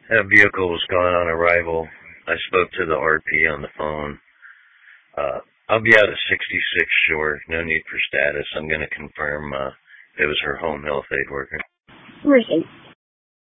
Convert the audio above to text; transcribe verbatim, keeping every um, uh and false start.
That vehicle was gone on arrival. I spoke to the R P on the phone. Uh, I'll be out at sixty-six Shore. No need for status. I'm going to confirm uh, it was her home health aid worker. Right.